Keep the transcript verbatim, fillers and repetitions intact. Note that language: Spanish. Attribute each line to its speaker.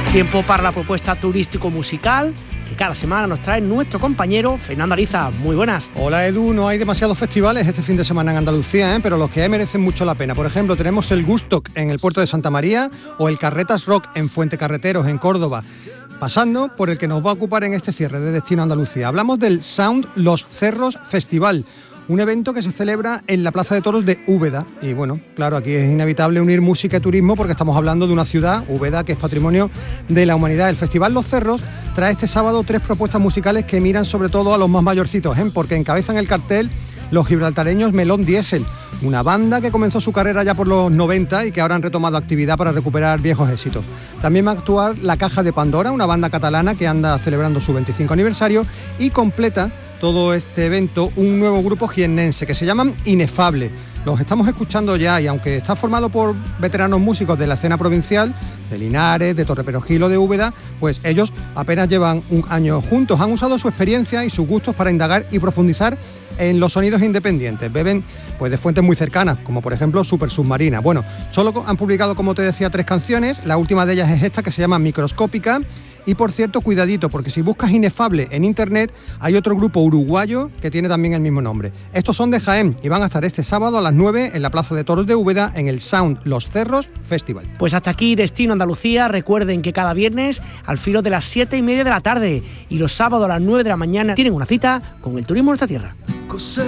Speaker 1: Tiempo para la propuesta turístico-musical que cada semana nos trae nuestro compañero Fernando Ariza. Muy buenas.
Speaker 2: Hola Edu, no hay demasiados festivales este fin de semana en Andalucía, ¿eh? pero los que hay merecen mucho la pena. Por ejemplo, tenemos el Gustock en el puerto de Santa María o el Carretas Rock en Fuentecarreteros, en Córdoba, pasando por el que nos va a ocupar en este cierre de Destino Andalucía. Hablamos del Sound Los Cerros Festival, un evento que se celebra en la Plaza de Toros de Úbeda. Y bueno, claro, aquí es inevitable unir música y turismo porque estamos hablando de una ciudad, Úbeda, que es patrimonio de la humanidad. El Festival Los Cerros trae este sábado tres propuestas musicales que miran sobre todo a los más mayorcitos, ¿eh? porque encabezan el cartel los gibraltareños Melón Diesel, una banda que comenzó su carrera ya por los noventa y que ahora han retomado actividad para recuperar viejos éxitos. También va a actuar La Caja de Pandora, una banda catalana que anda celebrando su veinticinco aniversario, y completa todo este evento un nuevo grupo jiennense que se llaman Inefable. Los estamos escuchando ya y aunque está formado por veteranos músicos de la escena provincial, de Linares, de Torreperojil o de Úbeda, pues ellos apenas llevan un año juntos. Han usado su experiencia y sus gustos para indagar y profundizar en los sonidos independientes. Beben pues de fuentes muy cercanas, como por ejemplo Super Submarina. Bueno, solo han publicado, como te decía, tres canciones. La última de ellas es esta, que se llama Microscópica. Y por cierto, cuidadito, porque si buscas Inefable en internet, hay otro grupo uruguayo que tiene también el mismo nombre. Estos son de Jaén y van a estar este sábado a las nueve en la Plaza de Toros de Úbeda en el Sound Los Cerros Festival.
Speaker 1: Pues hasta aquí Destino Andalucía. Recuerden que cada viernes al filo de las siete y media de la tarde y los sábados a las nueve de la mañana tienen una cita con el turismo en nuestra tierra.